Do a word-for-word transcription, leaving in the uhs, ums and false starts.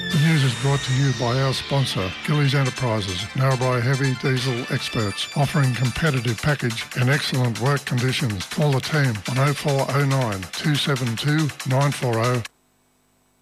The news is brought to you by our sponsor, Gillies Enterprises, Narrabri Heavy Diesel Experts, offering competitive package and excellent work conditions. Call the team on oh four oh nine, two seven two, nine four oh